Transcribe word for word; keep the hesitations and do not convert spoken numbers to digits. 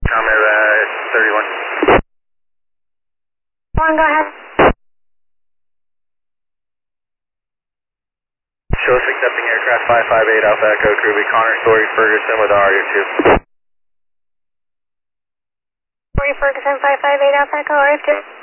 Comair uh, thirty-one. One, go ahead. Show us accepting aircraft five five eight Alpha Echo, Kirby Connor, Story Ferguson with R U two. Story Ferguson, five five eight Alpha Echo, R F two.